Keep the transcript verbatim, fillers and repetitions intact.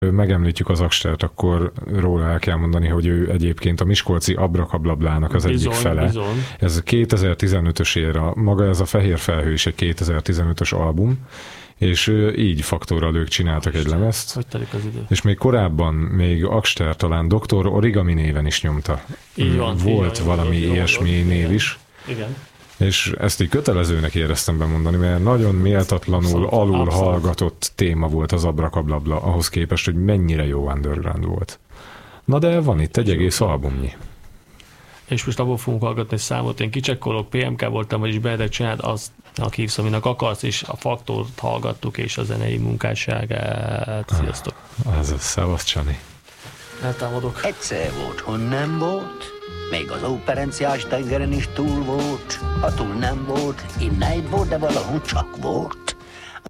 megemlítjük az Akstert, akkor róla el kell mondani, hogy ő egyébként a miskolci Abrakabláblának az bizony, egyik fele. Bizony. Ez kétezer-tizenötös éra, maga ez a Fehér Felhő is egy kétezer-tizenötös album, és így faktorral ők csináltak egy lemezt. Hogy telik az idő? És még korábban, még Akster talán doktor Origami néven is nyomta. Így van. Volt így valami így ilyesmi így név igen. is. Igen. És ezt így kötelezőnek éreztem bemondani, mert nagyon méltatlanul Abszolút, alul abszolút. hallgatott téma volt az Abrakablabla, ahhoz képest, hogy mennyire jó underground volt. Na de van itt egy egész albumnyi. És most abból fogunk hallgatni egy számot. Én kicsekkolok, pé em ká voltam, vagyis Benedek csináld azt, akinek aminek akarsz, és a Faktort hallgattuk, és a zenei munkásságát. Sziasztok! Ah, ez a szevasz, Csani. Eltámadok. Egyszer volt, hon nem volt, még az operenciás tengeren is túl volt. Ha túl nem volt, innen volt, de valahol csak volt.